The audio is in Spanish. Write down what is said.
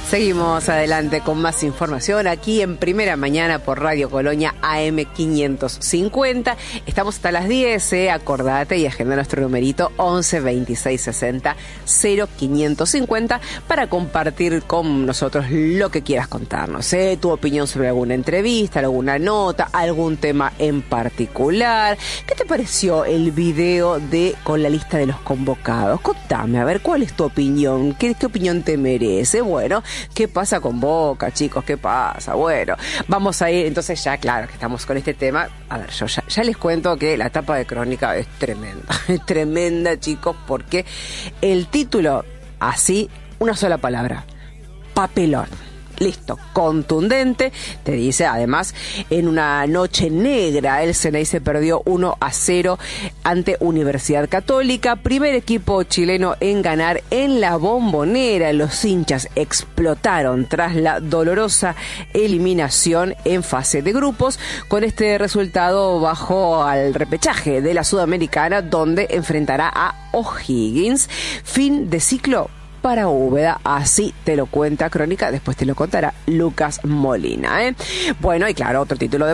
Seguimos adelante con más información aquí en Primera Mañana por Radio Colonia AM 550. Estamos hasta las 10, acordate y agenda nuestro numerito 11 26 60 0550 para compartir con nosotros lo que quieras contarnos, tu opinión sobre alguna entrevista, alguna nota, algún tema en particular. ¿Qué te pareció el video con la lista de los convocados? Contame, a ver, ¿cuál es tu opinión? ¿Qué opinión te merece? Bueno, ¿qué pasa con Boca, chicos? ¿Qué pasa? Bueno, vamos a ir, entonces ya, claro, que estamos con este tema. A ver, yo ya les cuento que la tapa de Crónica es tremenda. Es tremenda, chicos, porque el título, así, una sola palabra: papelón. Listo, contundente. Te dice, además, en una noche negra, el Ceney se perdió 1-0 ante Universidad Católica. Primer equipo chileno en ganar en la Bombonera. Los hinchas explotaron tras la dolorosa eliminación en fase de grupos. Con este resultado bajó al repechaje de la Sudamericana, donde enfrentará a O'Higgins. Fin de ciclo para Úbeda, así te lo cuenta Crónica, después te lo contará Lucas Molina, Bueno, y claro, otro título de